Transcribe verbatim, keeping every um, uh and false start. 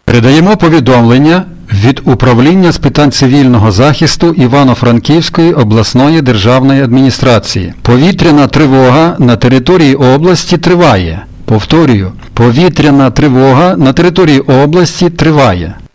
Передаємо повідомлення від Управління з питань цивільного захисту Івано-Франківської обласної державної адміністрації. Повітряна тривога на території області триває. Повторюю, повітряна тривога на території області триває.